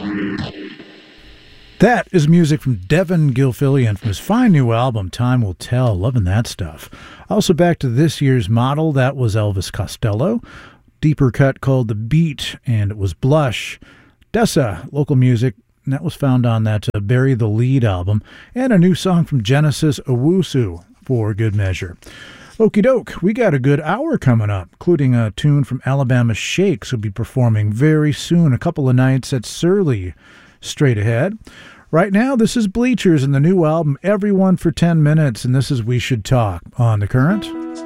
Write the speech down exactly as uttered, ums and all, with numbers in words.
That is music from Devin Gilfillian from his fine new album, Time Will Tell. Loving that stuff. Also back to this year's model, that was Elvis Costello. Deeper cut called The Beat, and it was Blush. Dessa, local music, and that was found on that uh, Bury the Lead album. And a new song from Genesis, Owusu, for good measure. Okie doke, we got a good hour coming up, including a tune from Alabama Shakes who'll be performing very soon, a couple of nights at Surly. Straight ahead. Right now, this is Bleachers and the new album, Everyone for ten minutes, and this is We Should Talk on The Current.